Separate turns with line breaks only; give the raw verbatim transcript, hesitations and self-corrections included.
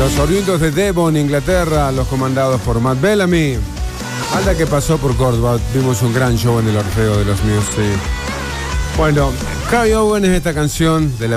Los oriundos de Devon, Inglaterra, los comandados por Matt Bellamy. Banda que pasó por Córdoba, vimos un gran show en el Orfeo de los Music. Bueno, Carrie Owen es esta canción de la